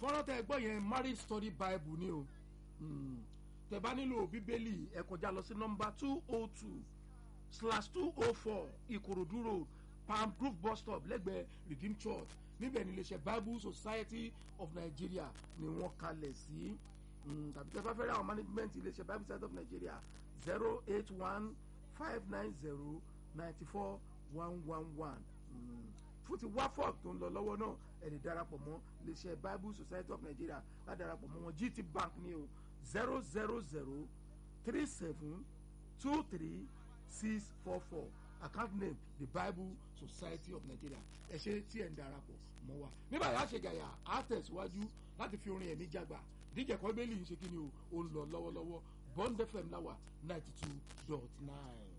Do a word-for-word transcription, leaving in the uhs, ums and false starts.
fọ́nrán tẹ́ ẹ gbọ́ yẹn marriage story bible ni o tẹ́ bá nílò bíbélì ẹ kọjá lọ sí nọ́mbà two oh two slash two oh four ìkòròdú road palm grove bus stop lẹ́gbẹ̀ẹ́ redeem church níbẹ̀ ni iléeṣẹ́ bible society of nigeria ni wọ́n kalẹ̀ sí tàbí tẹ́ bá fẹ́ rí àwọn management iléeṣẹ́ bible society of nigeria zero eight one five nine zero nine four one one one fún ti wafọk tó ń lọ lọ́wọ́ náà ẹ lè darapọ̀ mọ́ iléeṣẹ́ bible society of nigeria láti darapọ̀ mọ́ wọn gt bank ní o zero zero zero three seven two three six four four account name the bible society of nigeria ẹ ṣe tí ẹ ń darapọ̀ mọ́ wa nígbà yà á ṣe gàyà á tẹ̀síwájú láti fi orin ẹ̀mí jágbà díjẹ̀ kọ́ bẹ́ẹ̀lì ń ṣe kí ni o ó ń lọ lọ́wọ́lọ́wọ́ bond fm láwà ninety two dot nine.